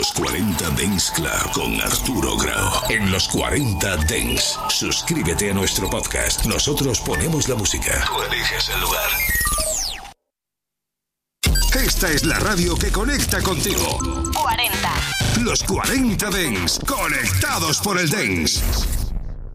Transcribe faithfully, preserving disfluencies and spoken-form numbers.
Los cuarenta Dance Club con Arturo Grau. En los cuarenta Dance. Suscríbete a nuestro podcast. Nosotros ponemos la música. Tú eliges el lugar. Esta es la radio que conecta contigo. cuarenta. Los cuarenta Dance. Conectados por el Dance.